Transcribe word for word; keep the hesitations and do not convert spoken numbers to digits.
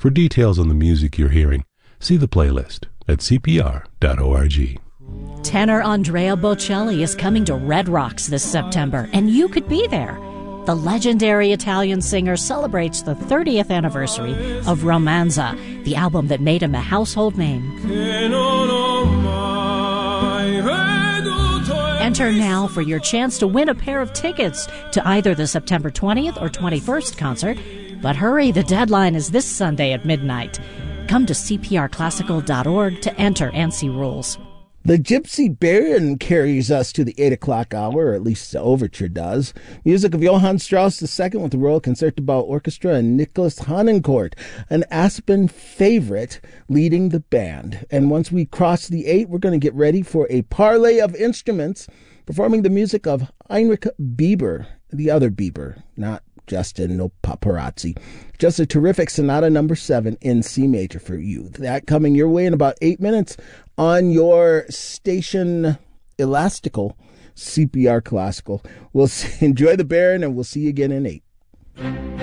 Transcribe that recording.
For details on the music you're hearing, see the playlist at c p r dot org. Tenor Andrea Bocelli is coming to Red Rocks this September, and you could be there. The legendary Italian singer celebrates the thirtieth anniversary of Romanza, the album that made him a household name. Enter now for your chance to win a pair of tickets to either the September twentieth or twenty-first concert. But hurry, the deadline is this Sunday at midnight. Come to c p r classical dot org to enter and see rules. The Gypsy Baron carries us to the eight o'clock hour, or at least the overture does. Music of Johann Strauss the Second with the Royal Concertgebouw Orchestra and Nicholas Honencourt, an Aspen favorite, leading the band. And once we cross the eight, we're going to get ready for a parley of instruments, performing the music of Heinrich Bieber, the other Bieber, not Justin, no paparazzi. Just a terrific Sonata number seven in C major for you. That coming your way in about eight minutes on your station Elastical, C P R Classical. We'll enjoy the Baron, and we'll see you again in eight.